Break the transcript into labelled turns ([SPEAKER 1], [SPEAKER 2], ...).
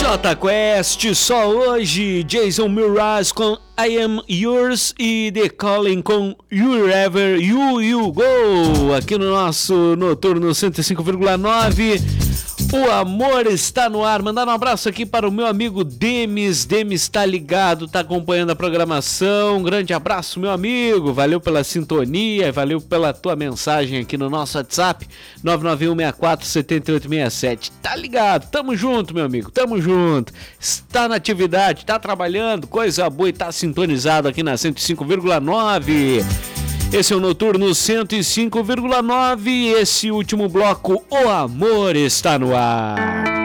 [SPEAKER 1] Jota Quest, só hoje, Jason Mraz com I Am Yours e The Calling com Wherever You Go, aqui no nosso Noturno 105,9. O amor está no ar. Mandar um abraço aqui para o meu amigo Demis. Demis tá ligado, tá acompanhando a programação. Um grande abraço, meu amigo. Valeu pela sintonia, valeu pela tua mensagem aqui no nosso WhatsApp 991647867. Tá ligado? Tamo junto, meu amigo. Tamo junto. Está na atividade, tá trabalhando, coisa boa e tá sintonizado aqui na 105,9. Esse é o Noturno 105,9. Esse último bloco, o amor está no ar.